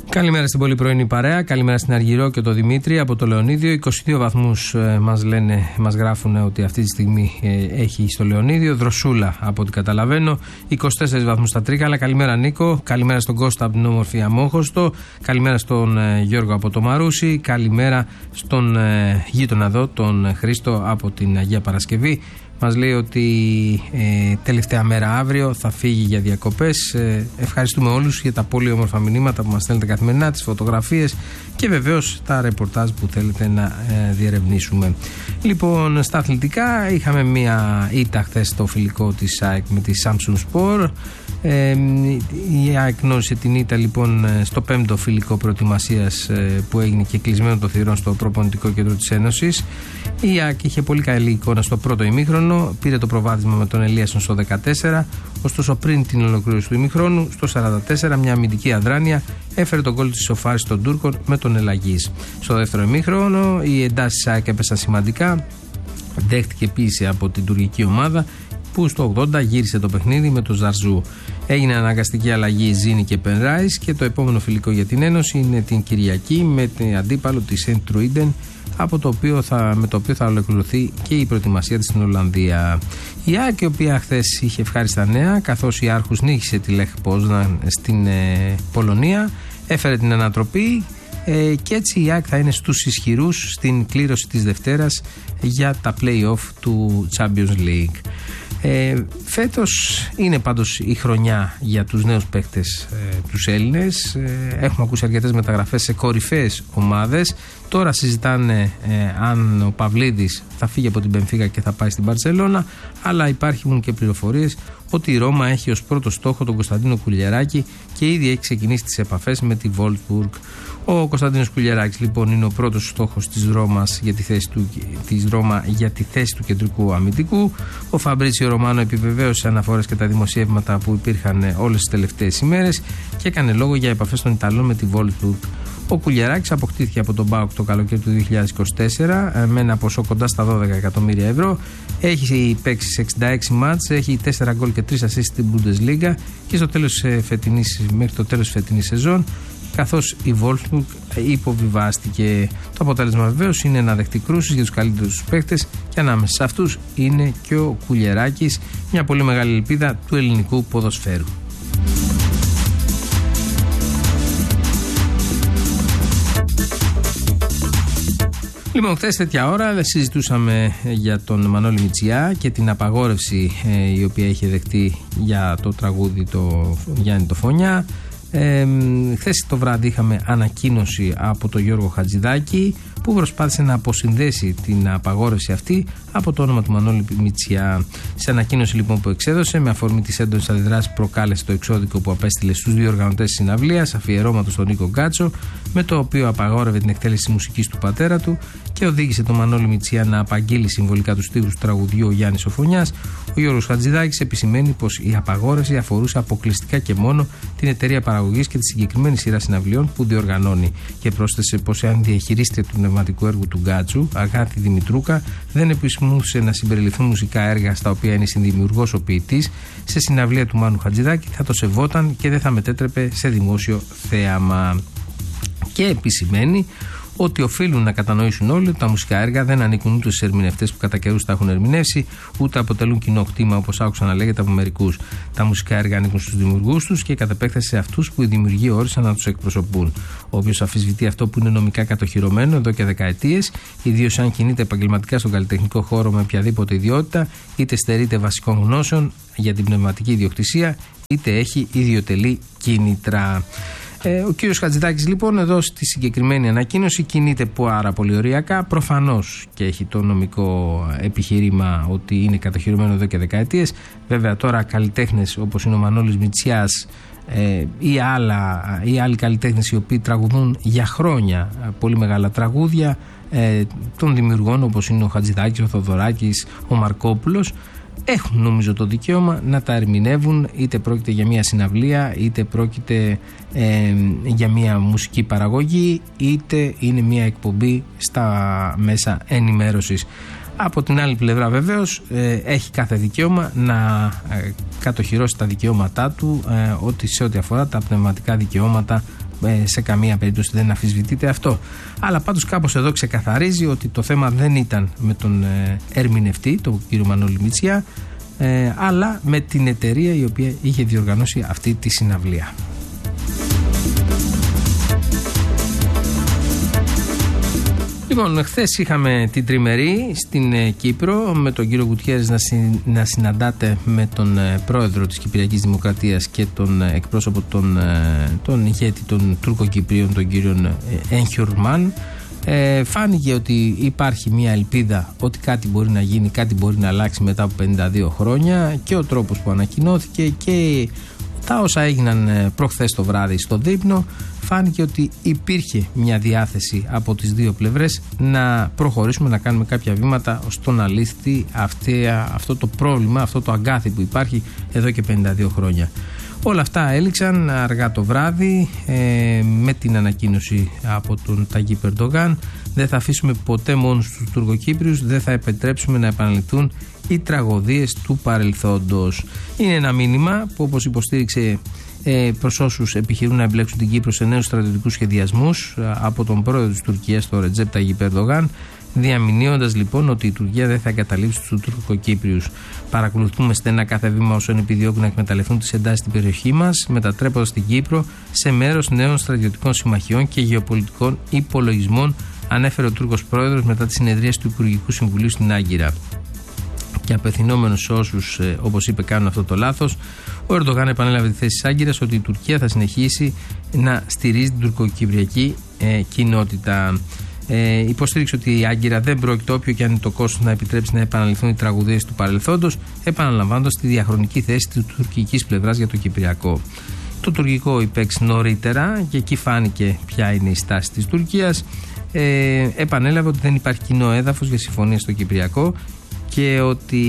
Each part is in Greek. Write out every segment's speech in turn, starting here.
Καλημέρα στην πολύ πρωινή παρέα, καλημέρα στην Αργυρό και το Δημήτρη από το Λεωνίδιο. 22 βαθμούς μας γράφουν ότι αυτή τη στιγμή έχει στο Λεωνίδιο. Δροσούλα από ό,τι καταλαβαίνω. 24 βαθμούς στα Τρίκαλα. Καλημέρα Νίκο. Καλημέρα στον Κώστα από την όμορφη Αμόχωστο. Καλημέρα στον Γιώργο από το Μαρούσι. Καλημέρα στον γείτονα εδώ, τον Χρήστο από την Αγία Παρασκευή. Μας λέει ότι τελευταία μέρα αύριο θα φύγει για διακοπές. Ευχαριστούμε όλους για τα πολύ όμορφα μηνύματα που μας στέλνετε καθημερινά, τις φωτογραφίες και βεβαίως τα ρεπορτάζ που θέλετε να διερευνήσουμε. Λοιπόν, στα αθλητικά είχαμε μία ήττα χθες στο φιλικό της ΑΕΚ με τη Samsung Sport. Η ΑΕΚ γνώρισε την ήττα λοιπόν στο 5ο φιλικό προετοιμασίας που έγινε και κλεισμένο το θυρών στο προπονητικό κέντρο της Ένωσης. Η ΑΕΚ είχε πολύ καλή εικόνα στο πρώτο ημίχρονο, πήρε το προβάδισμα με τον Ελίασον στο 14, ωστόσο πριν την ολοκλήρωση του ημίχρονου, στο 44, μια αμυντική αδράνεια έφερε τον γκολ της ισοφάρισης των Τούρκων με τον Ελαγής. Στο δεύτερο ημίχρονο οι εντάσεις της ΑΕΚ έπεσαν σημαντικά, δέχτηκε πίεση από την τουρκική ομάδα που στο 80 γύρισε το παιχνίδι με τον Ζαρζού. Έγινε αναγκαστική αλλαγή Ζήνη και Πενράης και το επόμενο φιλικό για την Ένωση είναι την Κυριακή με την αντίπαλο τη Σεντ Τρουίντεν, με το οποίο θα ολοκληρωθεί και η προετοιμασία της στην Ολλανδία. Η ΑΕΚ, η οποία χθες είχε ευχάριστα νέα, καθώς η Άρχους νίκησε τη Λεχ Πόζναν στην Πολωνία, έφερε την ανατροπή και έτσι η ΑΕΚ θα είναι στους ισχυρούς στην κλήρωση της Δευτέρας για τα play-off του Champions League. Φέτος είναι πάντως η χρονιά για τους νέους παίκτες τους Έλληνες. Έχουμε ακούσει αρκετές μεταγραφές σε κορυφαίες ομάδες. Τώρα συζητάνε αν ο Παυλίδης θα φύγει από την Μπενφίκα και θα πάει στην Μπαρσελόνα, αλλά υπάρχουν και πληροφορίες ότι η Ρώμα έχει ως πρώτο στόχο τον Κωνσταντίνο Κουλιεράκη και ήδη έχει ξεκινήσει τις επαφές με τη Wolfsburg. Ο Κωνσταντίνος Κουλιεράκης λοιπόν είναι ο πρώτος στόχος της Ρώμας για τη θέση του κεντρικού αμυντικού. Ο Φαμπρίτσιο Ρωμάνο επιβεβαίωσε αναφορές και τα δημοσιεύματα που υπήρχαν όλες τις τελευταίες ημέρες και έκανε λόγο για επαφές των Ιταλών με τη Wolfsburg. Ο Κουλιεράκης αποκτήθηκε από τον ΠΑΟΚ το καλοκαίρι του 2024 με ένα ποσό κοντά στα 12 εκατομμύρια ευρώ. Έχει παίξει σε 66 μάτς, έχει 4 γκολ και 3 assist στην Bundesliga και μέχρι το τέλος της φετινής σεζόν, καθώς η Wolfsburg υποβιβάστηκε. Το αποτέλεσμα βεβαίως είναι να δεχτεί κρούσεις για τους καλύτερους παίκτες και ανάμεσα σε αυτούς είναι και ο Κουλιεράκης, μια πολύ μεγάλη ελπίδα του ελληνικού ποδοσφαίρου. Λοιπόν, χθες τέτοια ώρα συζητούσαμε για τον Μανώλη Μητσιά και την απαγόρευση η οποία είχε δεχτεί για το τραγούδι το Γιάννη το Φωνιά. Χθες το βράδυ είχαμε ανακοίνωση από τον Γιώργο Χατζηδάκη που προσπάθησε να αποσυνδέσει την απαγόρευση αυτή από το όνομα του Μανώλη Μητσιά. Σε ανακοίνωση λοιπόν που εξέδωσε με αφορμή τις έντονες αντιδράσεις προκάλεσε το εξώδικο που απέστειλε στους διοργανωτές της συναυλίας αφιερώματος στον Νίκο Γκάτσο, με το οποίο απαγόρευε την εκτέλεση της μουσικής του πατέρα του και οδήγησε τον Μανώλη Μητσιά να απαγγείλει συμβολικά τους στίχους του τραγουδιού ο Γιάννης ο Φωνιάς. Ο Γιώργος Χατζηδάκης επισημαίνει πως η απαγόρευση αφορούσε αποκλειστικά και μόνο την εταιρεία παραγωγής και τη συγκεκριμένη σειρά συναυλιών που διοργανώνει, και πρόσθεσε πως εάν διαχειρίστηκε του πνευματικού έργου του Γκάτσου, Αγάπη Δημητρούκα, δεν επισημούσε να συμπεριληφθούν μουσικά έργα στα οποία είναι συνδημιουργός ο ποιητής σε συναυλία του Μάνου Χατζηδάκη, θα το σεβόταν και δεν θα μετέτρεπε σε δημόσιο θέαμα. Και επισημαίνει ότι οφείλουν να κατανοήσουν όλοι ότι τα μουσικά έργα δεν ανήκουν ούτε στους ερμηνευτές που κατά καιρούς τα έχουν ερμηνεύσει, ούτε αποτελούν κοινό κτήμα όπως άκουσα να λέγεται από μερικούς. Τα μουσικά έργα ανήκουν στους δημιουργούς τους και κατ' επέκταση σε αυτούς που οι δημιουργοί όρισαν να τους εκπροσωπούν. Όποιος αμφισβητεί αυτό που είναι νομικά κατοχυρωμένο εδώ και δεκαετίες, ιδίως αν κινείται επαγγελματικά στον καλλιτεχνικό χώρο με οποιαδήποτε ιδιότητα, είτε στερείται βασικών γνώσεων για την πνευματική ιδιοκτησία, είτε έχει ιδιωτελή κίνητρα. Ο κύριος Χατζηδάκης λοιπόν εδώ στη συγκεκριμένη ανακοίνωση κινείται πάρα πολύ οριακά. Προφανώς και έχει το νομικό επιχείρημα ότι είναι κατοχυρωμένο εδώ και δεκαετίες. Βέβαια τώρα καλλιτέχνες όπως είναι ο Μανώλης Μητσιάς ή άλλοι καλλιτέχνες οι οποίοι τραγουδούν για χρόνια πολύ μεγάλα τραγούδια των δημιουργών όπως είναι ο Χατζηδάκης, ο Θοδωράκης, ο Μαρκόπουλος, έχουν νομίζω το δικαίωμα να τα ερμηνεύουν, είτε πρόκειται για μια συναυλία, είτε πρόκειται για μια μουσική παραγωγή, είτε είναι μια εκπομπή στα μέσα ενημέρωσης. Από την άλλη πλευρά βεβαίως έχει κάθε δικαίωμα να κατοχυρώσει τα δικαιώματά του ότι σε ό,τι αφορά τα πνευματικά δικαιώματα σε καμία περίπτωση δεν αμφισβητείται αυτό. Αλλά πάντως κάπως εδώ ξεκαθαρίζει ότι το θέμα δεν ήταν με τον ερμηνευτή, τον κύριο Μανώλη Μητσιά, αλλά με την εταιρεία η οποία είχε διοργανώσει αυτή τη συναυλία. Λοιπόν, χθες είχαμε την τριμερή στην Κύπρο με τον κύριο Γκουτιέρες να συναντάτε με τον πρόεδρο της Κυπριακής Δημοκρατίας και τον εκπρόσωπο τον ηγέτη των Τουρκοκυπρίων, τον κύριο Εγχιουρμάν. Φάνηκε ότι υπάρχει μια ελπίδα ότι κάτι μπορεί να γίνει, κάτι μπορεί να αλλάξει μετά από 52 χρόνια, και ο τρόπος που ανακοινώθηκε και τα όσα έγιναν προχθές το βράδυ στο Δείπνο, φάνηκε ότι υπήρχε μια διάθεση από τις δύο πλευρές να προχωρήσουμε, να κάνουμε κάποια βήματα ώστε να λύσει αυτό το πρόβλημα, αυτό το αγκάθι που υπάρχει εδώ και 52 χρόνια. Όλα αυτά έληξαν αργά το βράδυ με την ανακοίνωση από τον Ταγίπ Ερντογάν: δεν θα αφήσουμε ποτέ μόνους τους Τουρκοκύπριους, δεν θα επιτρέψουμε να επαναληφθούν οι τραγωδίες του παρελθόντος. Είναι ένα μήνυμα που, όπως υποστήριξε προς όσους επιχειρούν να εμπλέξουν την Κύπρο σε νέους στρατιωτικούς σχεδιασμούς από τον πρόεδρο της Τουρκίας, τον Ρετζέπ Ταγίπ Ερντογάν, διαμηνύοντας λοιπόν ότι η Τουρκία δεν θα εγκαταλείψει τους Τουρκοκύπριους. Παρακολουθούμε στενά κάθε βήμα όσων επιδιώκουν να εκμεταλλευτούν τις εντάσεις στην περιοχή μας, μετατρέποντας την Κύπρο σε μέρος νέων στρατιωτικών συμμαχιών και γεωπολιτικών υπολογισμών, ανέφερε ο Τούρκος πρόεδρος μετά τη συνεδρίαση του Υπουργικού Συμβουλίου στην Άγκυρα. Και απευθυνόμενος σε όσους, όπως είπε, κάνουν αυτό το λάθος, ο Ερντογάν επανέλαβε τη θέση της Άγκυρας ότι η Τουρκία θα συνεχίσει να στηρίζει την τουρκοκυπριακή κοινότητα. Υποστήριξε ότι η Άγκυρα δεν πρόκειται, όποιο και αν είναι το κόστος, να επιτρέψει να επαναληφθούν οι τραγωδίες του παρελθόντος, επαναλαμβάνοντας τη διαχρονική θέση της τουρκικής πλευράς για το Κυπριακό. Το τουρκικό υπέξει νωρίτερα και εκεί φάνηκε ποια είναι η στάση της Τουρκίας. Επανέλαβε ότι δεν υπάρχει κοινό έδαφος για συμφωνία στο Κυπριακό και ότι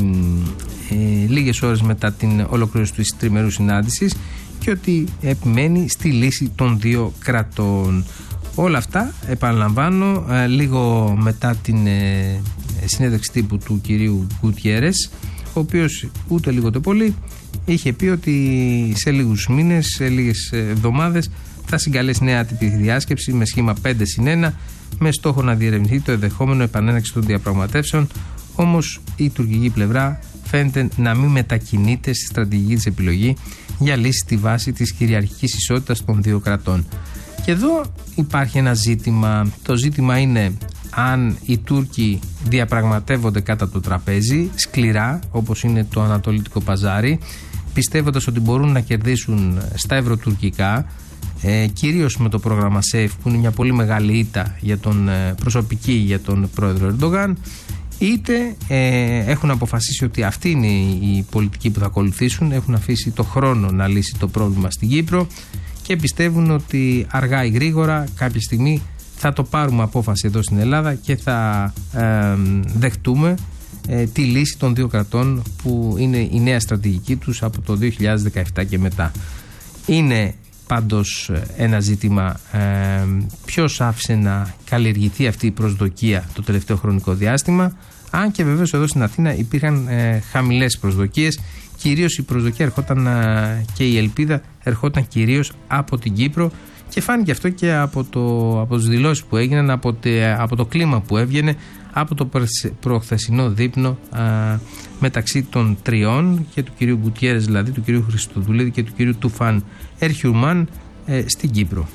λίγες ώρες μετά την ολοκλήρωση της τριμερούς συνάντησης, και ότι επιμένει στη λύση των δύο κρατών. Όλα αυτά, επαναλαμβάνω, λίγο μετά την συνέντευξη τύπου του κυρίου Γκουτιέρες, ο οποίος ούτε λίγο το πολύ είχε πει ότι σε λίγους μήνες, σε λίγες εβδομάδες θα συγκαλέσει νέα άτυπη διάσκεψη με σχήμα 5+1, με στόχο να διερευνηθεί το ενδεχόμενο επανέναρξη των διαπραγματεύσεων. Όμως η τουρκική πλευρά φαίνεται να μην μετακινείται στη στρατηγική της επιλογή για λύση στη βάση της κυριαρχικής ισότητας των δύο κρατών. Και εδώ υπάρχει ένα ζήτημα. Το ζήτημα είναι αν οι Τούρκοι διαπραγματεύονται κατά το τραπέζι σκληρά, όπως είναι το ανατολικό παζάρι, πιστεύοντας ότι μπορούν να κερδίσουν στα ευρωτουρκικά, κυρίως με το πρόγραμμα SAFE, που είναι μια πολύ μεγάλη ήττα για προσωπική για τον πρόεδρο Ερντογάν, είτε έχουν αποφασίσει ότι αυτή είναι η πολιτική που θα ακολουθήσουν, έχουν αφήσει το χρόνο να λύσει το πρόβλημα στην Κύπρο και πιστεύουν ότι αργά ή γρήγορα κάποια στιγμή θα το πάρουμε απόφαση εδώ στην Ελλάδα και θα δεχτούμε τη λύση των δύο κρατών, που είναι η νέα στρατηγική τους από το 2017 και μετά. Είναι πάντως ένα ζήτημα ποιος άφησε να καλλιεργηθεί αυτή η προσδοκία το τελευταίο χρονικό διάστημα, αν και βεβαίως εδώ στην Αθήνα υπήρχαν χαμηλές προσδοκίες. Κυρίως η προσδοκία ερχόταν και η ελπίδα ερχόταν κυρίως από την Κύπρο, και φάνηκε αυτό και από τις δηλώσεις που έγιναν, από το κλίμα που έβγαινε από το προχθεσινό δείπνο μεταξύ των τριών, και του κυρίου Γκουτιέρες, δηλαδή του κυρίου Χριστοδουλίδη και του κυρίου Τουφάν Ερχιουρμάν στην Κύπρο.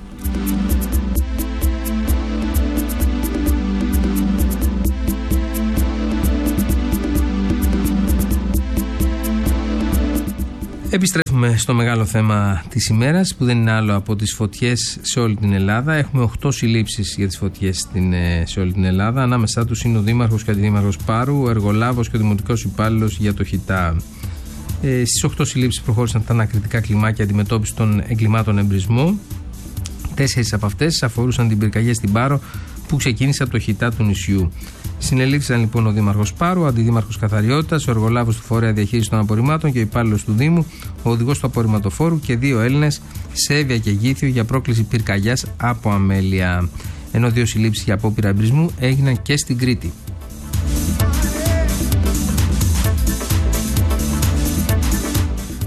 Επιστρέφουμε στο μεγάλο θέμα της ημέρας, που δεν είναι άλλο από τις φωτιές σε όλη την Ελλάδα. Έχουμε 8 συλλήψεις για τις φωτιές σε όλη την Ελλάδα. Ανάμεσά τους είναι ο Δήμαρχος και ο Αντιδήμαρχος Πάρου, ο Εργολάβος και ο Δημοτικός Υπάλληλος για το ΧΙΤΑ. Στις 8 συλλήψεις προχώρησαν τα ανακριτικά κλιμάκια αντιμετώπιση των εγκλημάτων εμπρισμού. 4 από αυτές αφορούσαν την πυρκαγιά στην Πάρο, που ξεκίνησε από το ΧΙΤΑ του νησιού. Συνελήφθησαν λοιπόν ο Δήμαρχος Πάρου, ο Αντιδήμαρχος Καθαριότητας, ο Εργολάβος του Φορέα Διαχείρισης των Απορριμμάτων και ο υπάλληλος του Δήμου, ο οδηγός του απορριμματοφόρου και 2 Έλληνες σε Εύβοια και Γήθιο για πρόκληση πυρκαγιάς από αμέλεια. Ενώ 2 συλλήψεις για απόπειρα εμπρισμού έγιναν και στην Κρήτη.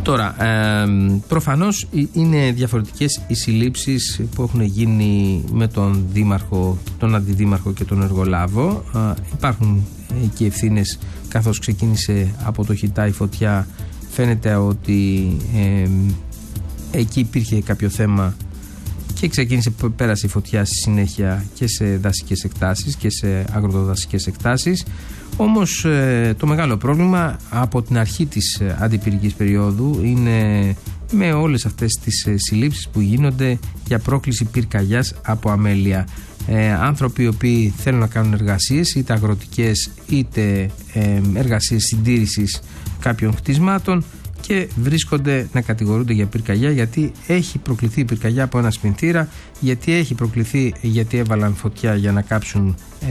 Τώρα, προφανώς είναι διαφορετικές οι συλλήψεις που έχουν γίνει με τον δήμαρχο, τον αντιδήμαρχο και τον εργολάβο. Υπάρχουν και ευθύνες, καθώς ξεκίνησε από το Χιτά η φωτιά. Φαίνεται ότι εκεί υπήρχε κάποιο θέμα και πέρασε η φωτιά στη συνέχεια και σε δασικές εκτάσεις και σε αγροδασικές εκτάσεις. Όμως το μεγάλο πρόβλημα από την αρχή της αντιπυρικής περίοδου είναι με όλες αυτές τις συλλήψεις που γίνονται για πρόκληση πυρκαγιάς από αμέλεια. Άνθρωποι οι οποίοι θέλουν να κάνουν εργασίες, είτε αγροτικές είτε εργασίες συντήρησης κάποιων κτισμάτων, και βρίσκονται να κατηγορούνται για πυρκαγιά, γιατί έχει προκληθεί η πυρκαγιά από ένα σπινθήρα, γιατί έχει προκληθεί γιατί έβαλαν φωτιά για να κάψουν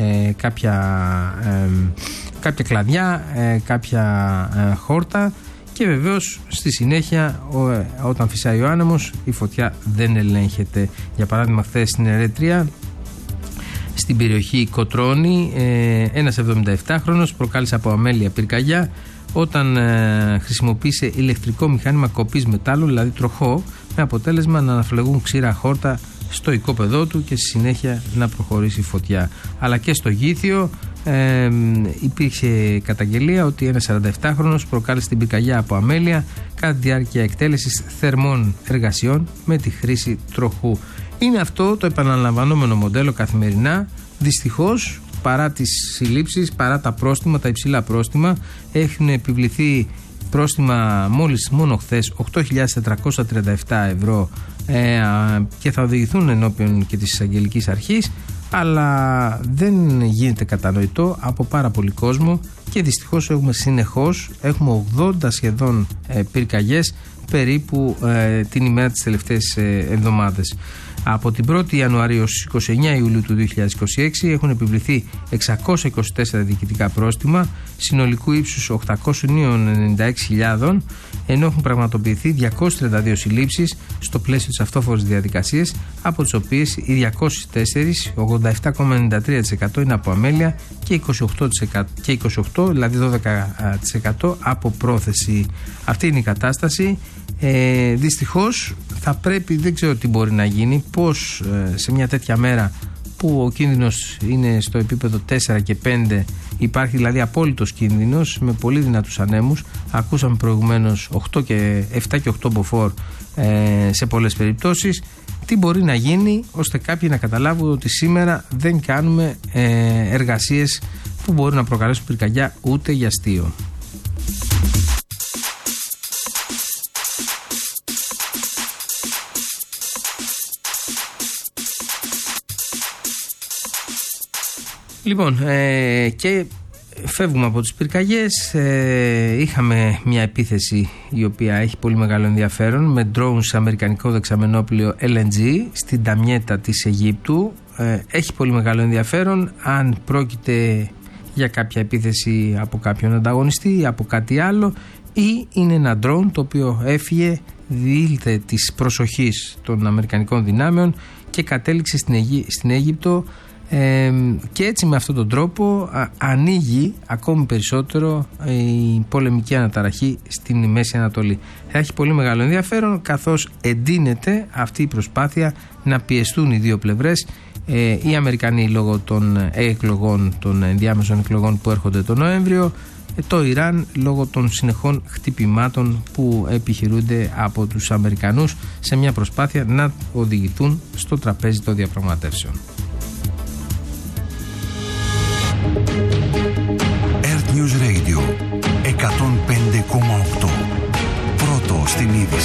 κάποια κλαδιά, κάποια χόρτα, και βεβαίως στη συνέχεια όταν φυσάει ο άνεμος η φωτιά δεν ελέγχεται. Για παράδειγμα, χθες στην Ερέτρια, στην περιοχή Κοτρώνη, ένας 77χρονος προκάλεσε από αμέλεια πυρκαγιά όταν χρησιμοποίησε ηλεκτρικό μηχάνημα κοπής μετάλλου, δηλαδή τροχό, με αποτέλεσμα να αναφλεγούν ξηρά χόρτα στο οικόπεδό του και στη συνέχεια να προχωρήσει η φωτιά. Αλλά και στο Γήθιο υπήρξε καταγγελία ότι ένας 47χρονος προκάλεσε την πυρκαγιά από αμέλεια κατά τη διάρκεια εκτέλεσης θερμών εργασιών με τη χρήση τροχού. Είναι αυτό το επαναλαμβανόμενο μοντέλο καθημερινά. Δυστυχώς, παρά τις συλλήψεις, παρά τα πρόστιμα, τα υψηλά πρόστιμα, έχουν επιβληθεί πρόστιμα μόνο χθες 8.437 ευρώ και θα οδηγηθούν ενώπιον και της εισαγγελικής αρχής, αλλά δεν γίνεται κατανοητό από πάρα πολύ κόσμο και δυστυχώς έχουμε 80 σχεδόν πυρκαγιές περίπου την ημέρα της τελευταίες εβδομάδες. Από την 1η Ιανουαρίου στις 29 Ιουλίου του 2026 έχουν επιβληθεί 624 διοικητικά πρόστιμα συνολικού ύψους 896.000, ενώ έχουν πραγματοποιηθεί 232 συλλήψεις στο πλαίσιο της αυτόφορης διαδικασίας, από τις οποίες οι 204, 87,93% είναι από αμέλεια και 28, δηλαδή 12% από πρόθεση. Αυτή είναι η κατάσταση. Δυστυχώς θα πρέπει, δεν ξέρω τι μπορεί να γίνει, πώς σε μια τέτοια μέρα που ο κίνδυνος είναι στο επίπεδο 4 και 5, υπάρχει δηλαδή απόλυτος κίνδυνος με πολύ δυνατούς ανέμους. Ακούσαμε προηγουμένως 7 και 8 μποφόρ σε πολλές περιπτώσεις. Τι μπορεί να γίνει ώστε κάποιοι να καταλάβουν ότι σήμερα δεν κάνουμε εργασίες που μπορούν να προκαλέσουν πυρκαγιά ούτε για αστείο. Λοιπόν, και φεύγουμε από τις πυρκαγιές. Είχαμε μια επίθεση η οποία έχει πολύ μεγάλο ενδιαφέρον με drones σε αμερικανικό δεξαμενόπλιο LNG στην Νταμιέτα της Αιγύπτου. Έχει πολύ μεγάλο ενδιαφέρον αν πρόκειται για κάποια επίθεση από κάποιον ανταγωνιστή ή από κάτι άλλο, ή είναι ένα drone το οποίο έφυγε, διήλθε της προσοχής των αμερικανικών δυνάμεων και κατέληξε στην Αίγυπτο. Και έτσι με αυτόν τον τρόπο ανοίγει ακόμη περισσότερο η πολεμική αναταραχή στην Μέση Ανατολή. Θα έχει πολύ μεγάλο ενδιαφέρον, καθώς εντείνεται αυτή η προσπάθεια να πιεστούν οι δύο πλευρές. Οι Αμερικανοί λόγω των εκλογών, των ενδιάμεσων εκλογών που έρχονται τον Νοέμβριο, το Ιράν λόγω των συνεχών χτυπημάτων που επιχειρούνται από τους Αμερικανούς σε μια προσπάθεια να οδηγηθούν στο τραπέζι των διαπραγματεύσεων.